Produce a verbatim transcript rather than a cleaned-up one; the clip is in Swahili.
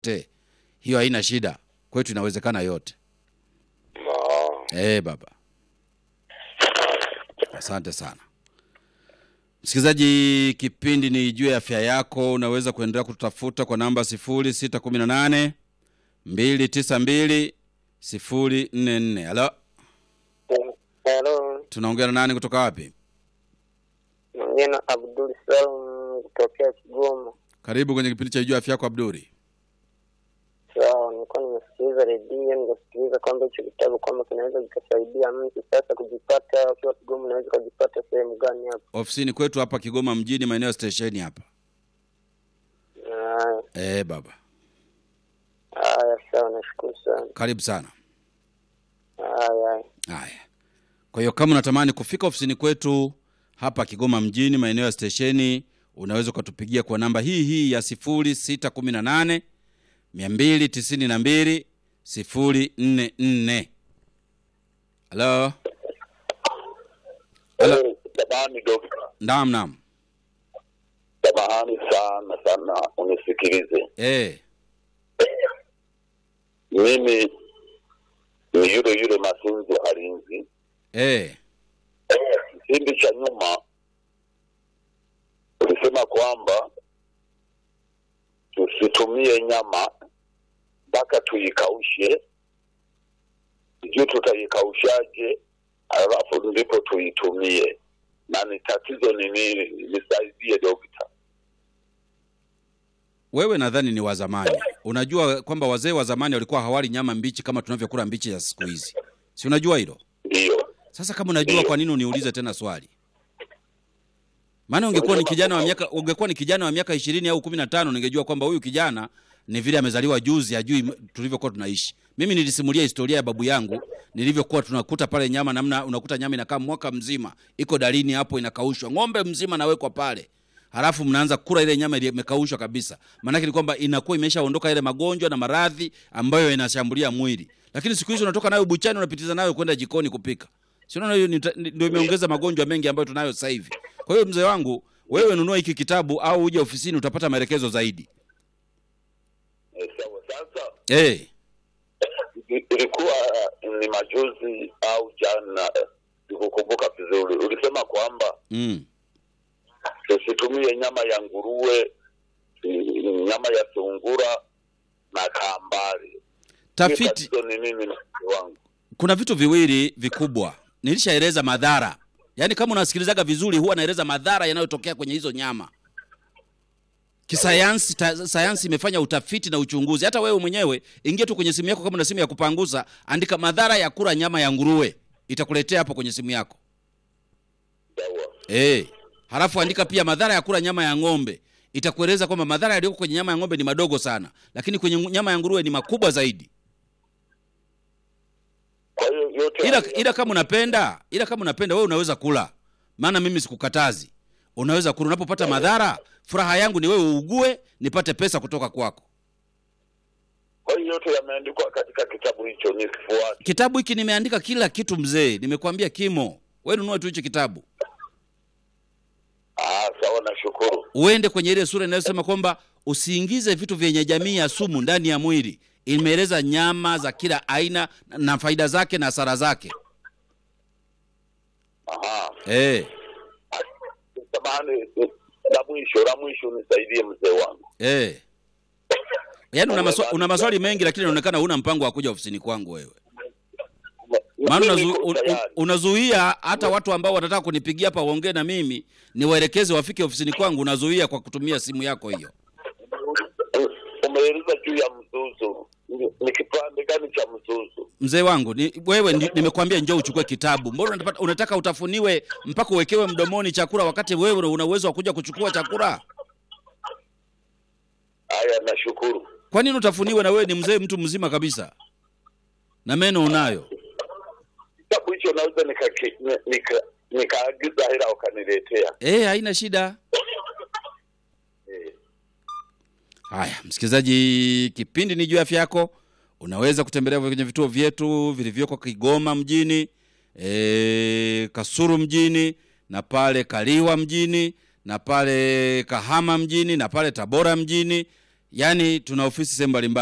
yote. Hiyo haina shida. Kwetu inawezekana yote. Oh. Eh, baba. Asante sana. Msikilizaji, kipindi ni Jua Afya Yako. Unaweza kuendelea kututafuta kwa namba sifuri sita kumi na nane mbili tisa mbili sifuri nne nne. Halo. Hello. Tunaongea na nani kutoka wapi? Naongea na Abdul Salam kutoka Kigoma. Karibu kwenye kipindi cha Jua Afya Yako Abduri. Sawa, nilikuwa nimesikiliza redio, nikasikiliza kwamba hicho kitabu kwamba kinaweza kikasaidia mtu sasa kujipata ukiwa Kigoma, unaweza kujipata sehemu gani hapa? Ofisini kwetu hapa Kigoma mjini, maeneo ya station hapa. Ah, Eh, baba. haya sawa, nashukuru sana. Karibu sana. Haya. Haya. Kwa hiyo kama unatamani kufika ofisini kwetu hapa Kigoma mjini, maeneo ya stesheni, unaweza kutupigia kwa namba hii hii ya sifuri sita kumi na nane mbili tisa mbili sifuri nne nne. Hello. Hello. Tabani dokta. Naam, naam. Tabani sana sana unisikilize. Eh. Mimi ni yule yule Masunzu Harinzi. Eh. Kipindi cha nyuma ulisema kwamba tusitumie nyama mpaka tuikaushe. Sijui tutaikaushaje, alafu ndipo tuitumie. Na ni tatizo ni nini? Nisaidie dokta. Wewe nadhani ni wa zamani. Unajua kwamba wazee wa zamani walikuwa hawali nyama mbichi kama tunavyokula mbichi ya siku hizi. Si unajua hilo? Ndio. Sasa kama unajua, kwa nini uniulize tena swali? Maana ungekuwa ni kijana wa miaka ungekuwa ni kijana wa miaka ishirini au kumi na tano, ningejua kwamba huyu kijana ni vile amezaliwa juzi, hajui tulivyokuwa tunaishi. Mimi nilisimulia historia ya babu yangu, nilivyokuwa tunakuta pale nyama, namna unakuta nyama inakaa mwaka mzima, iko dalini hapo inakaushwa, ng'ombe mzima nawekwa pale. Halafu mnaanza kula ile nyama ile imekaushwa kabisa. Maana yake ni kwamba inakuwa imeshaondoka ile magonjwa na maradhi ambayo yanashambulia mwili. Lakini siku hizo unatoka nayo buchani, unapitiza nayo kwenda jikoni kupika. Si unaona hiyo ndio imeongeza magonjwa mengi ambayo tunayo sasa hivi. Kwa hiyo mzee wangu, wewe nunua hiki kitabu au uje ofisini utapata maelekezo zaidi. E, sawa sasa. Eh. Ilikuwa ni majuzi au jana, sikukumbuka vizuri. Ulisema kwamba Mm. tusitumie nyama ya nguruwe, nyama ya sungura na kambari. Tafiti ni nini wangu? Kuna vitu viwili vikubwa. Nilishaeleza madhara. Yaani kama unasikilizaga vizuri, huwa naeleza madhara yanayotokea kwenye hizo nyama. Kisayansi, sayansi imefanya utafiti na uchunguzi. Hata wewe mwenyewe ingia tu kwenye simu yako, kama una simu ya kupanguza, andika madhara ya kula nyama ya nguruwe. Itakuletea hapo kwenye simu yako. Sawa. Eh. Halafu andika pia madhara ya kula nyama ya ng'ombe. Itakueleza kwamba madhara yaliyoko kwenye nyama ya ng'ombe ni madogo sana, lakini kwenye nyama ya nguruwe ni makubwa zaidi. Kwa hiyo yote Ila ila kama unapenda, ila kama unapenda wewe unaweza kula. Maana mimi sikukatazi. Unaweza kula unapopata madhara. Furaha yangu ni wewe uugue, nipate pesa kutoka kwako. Kwa hiyo yote yameandikwa katika kitabu hicho, nikifuate. Kitabu hiki nimeandika kila kitu mzee. Nimekuambia kimo. Wewe nunua tu hicho kitabu. Ah, sawa, nashukuru. Uende kwenye ile sura inayosema kwamba usiingize vitu vyenye jamii ya sumu ndani ya mwili. Imeeleza nyama za kila aina na faida zake na hasara zake. Aha. Eh. Samahani, la mwisho, la mwisho nisaidie mzee wangu. Eh. Yaani una maswali, una maswali mengi lakini inaonekana huna mpango wa kuja ofisini kwangu wewe. Maana unazu, un, un, unazuia hata watu ambao wanataka kunipigia hapa waongee na mimi, ni waelekeze wafike ofisini kwangu, unazuia kwa kutumia simu yako hiyo. Umeeleza juu ya mzuzu. Ni kipande gani cha mzuzu? Mzee wangu, ni, wewe nimekwambia njoo uchukue kitabu. Mbona unataka utafuniwe mpaka uwekewe mdomoni chakula wakati wewe una uwezo wa kuja kuchukua chakula? Haya, nashukuru. Kwa nini utafuniwe na wewe ni mzee, mtu mzima kabisa? Na meno unayo. Kitabu hicho naweza nikaagiza nika, nika hela ukaniletea. Eh, haina shida. Eh. Haya, msikilizaji, kipindi ni Jua Afya Yako. Unaweza kutembelea kwenye vituo vyetu vilivyoko Kigoma mjini, e, Kasulu mjini, na pale Kaliwa mjini, na pale Kahama mjini, na pale Tabora mjini. Yaani tuna ofisi sehemu mbalimbali.